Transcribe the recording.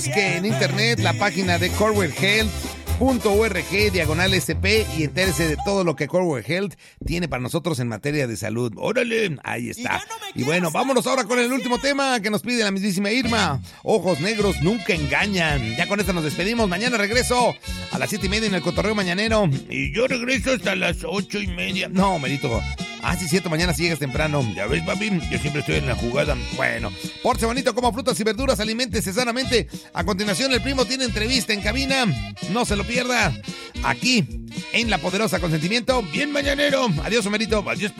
Que en internet la página de corewellhealth.org/SP y entérese de todo lo que Corewell Health tiene para nosotros en materia de salud. ¡Órale! Ahí está. Y bueno, vámonos ahora con el último tema que nos pide la mismísima Irma. Ojos negros nunca engañan. Ya con esto nos despedimos. Mañana regreso a las 7:30 en el Cotorreo Mañanero. Y yo regreso hasta las 8:30. No, merito. Ah, sí, cierto, mañana sí llegas temprano. Ya ves, papi, yo siempre estoy en la jugada. Bueno, pórtese bonito, coma frutas y verduras, aliméntese sanamente. A continuación, el primo tiene entrevista en cabina. No se lo pierda. Aquí, en La Poderosa Consentimiento. Bien mañanero. Adiós, Homerito. Adiós,